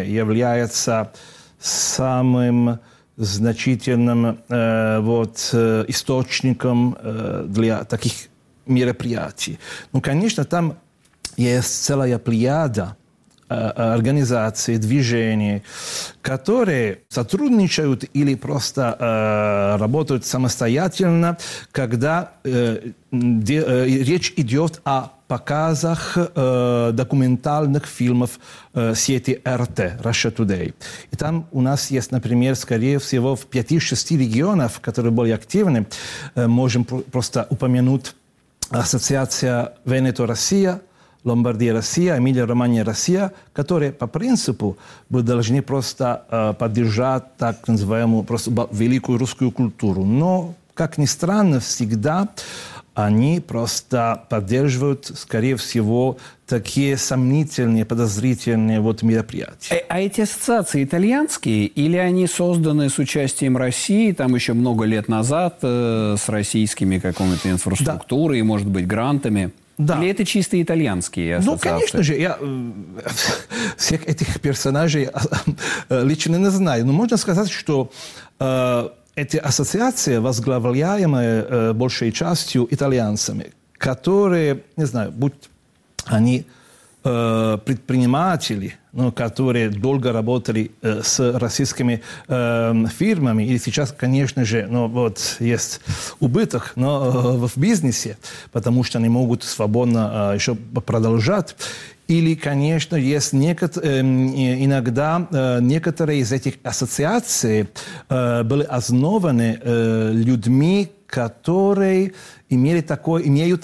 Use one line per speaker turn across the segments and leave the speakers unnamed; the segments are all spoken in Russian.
является самым значительным источником для таких мероприятий. Ну, конечно, там есть целая плеяда организаций, движений, которые сотрудничают или просто работают самостоятельно, когда речь идет о показах документальных фильмов сети РТ, Russia Today. И там у нас есть, например, скорее всего, в 5-6 регионах, которые более активны, можем просто упомянуть Ассоциация Венето-Россия, Ломбардия-Россия, Эмилия-Романья-Россия, которые по принципу мы должны просто поддержать так называемую просто великую русскую культуру. Но, как ни странно, всегда они просто поддерживают, скорее всего, такие сомнительные, подозрительные мероприятия.
А эти ассоциации итальянские или они созданы с участием России, там еще много лет назад, с российскими какой-то инфраструктурой, может быть, грантами? Да. Или это чисто итальянские ассоциации?
Ну, конечно же, я всех этих персонажей лично не знаю. Но можно сказать, что эти ассоциации, возглавляемые большей частью итальянцами, которые, не знаю, будь они предприниматели, которые долго работали с российскими фирмами, и сейчас, конечно же, есть убыток в бизнесе, потому что они могут свободно еще продолжать. Или, конечно, есть иногда некоторые из этих ассоциаций были основаны людьми, которые имеют такой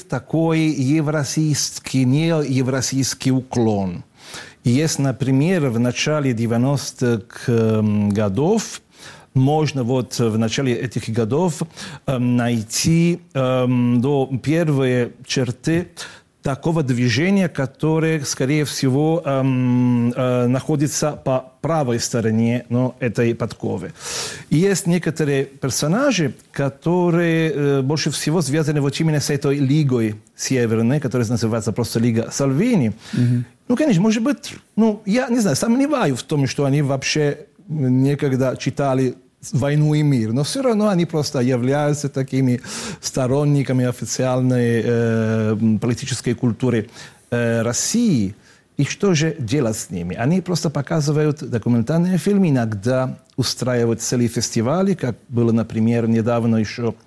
неевразийский уклон. И есть, например, в начале 90-х годов, можно в начале этих годов найти первые черты такого движения, которое, скорее всего, находится по правой стороне этой подковы. И есть некоторые персонажи, которые больше всего связаны именно с этой лигой северной, которая называется просто Лига Сальвини. Ну, конечно, может быть, я не знаю, сомневаюсь в том, что они вообще некогда читали «Войну и мир», но все равно они просто являются такими сторонниками официальной политической культуры России. И что же делать с ними? Они просто показывают документальные фильмы, иногда устраивают целые фестивали, как было, например, недавно еще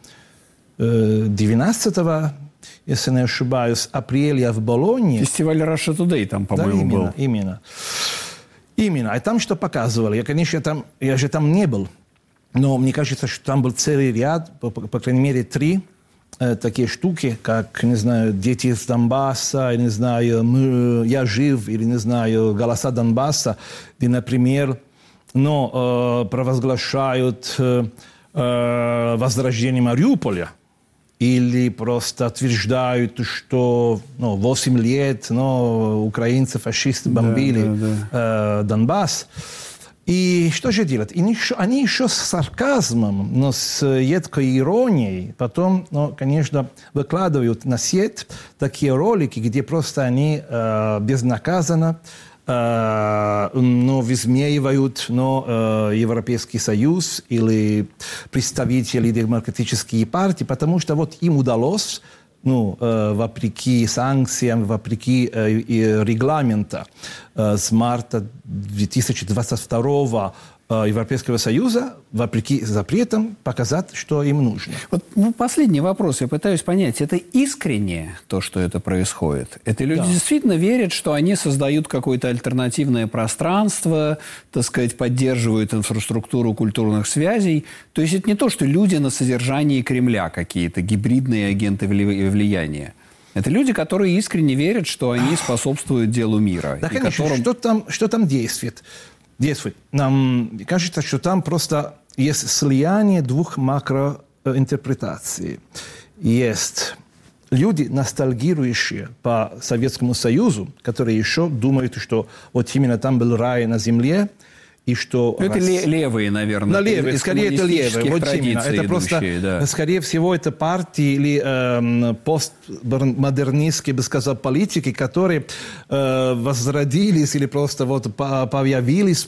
19 если не ошибаюсь, апреля в Болонье.
Фестиваль Russia Today там, по-моему, был.
Именно. И там что показывали? Я же там не был. Но мне кажется, что там был целый ряд, по крайней мере, 3 такие штуки, как, не знаю, «Дети из Донбасса», не знаю, «Я жив», или, не знаю, «Голоса Донбасса», где, например, провозглашают возрождение Мариуполя. Или просто утверждают, что 8 лет украинцы, фашисты бомбили Донбасс. И что же делать? Они еще с сарказмом, но с едкой иронией потом, конечно, выкладывают на сеть такие ролики, где просто они безнаказанно высмеивают Европейский Союз или представителей демократических партий, потому что им удалось, вопреки санкциям, вопреки регламента с марта 2022 Европейского Союза, вопреки запретам, показать, что им нужно.
Последний вопрос. Я пытаюсь понять, это искренне то, что это происходит? Это люди действительно верят, что они создают какое-то альтернативное пространство, так сказать, поддерживают инфраструктуру культурных связей? То есть это не то, что люди на содержании Кремля какие-то, гибридные агенты влияния. Это люди, которые искренне верят, что они способствуют делу мира.
Да, конечно. Что там действует? Нам кажется, что там просто есть слияние 2 макроинтерпретаций. Есть люди, ностальгирующие по Советскому Союзу, которые еще думают, что именно там был рай на земле, и что...
Это левые, наверное.
Левые, скорее это левые. Именно. Это просто, скорее всего, это партии или постмодернистские, бы сказал, политики, которые возродились или просто появились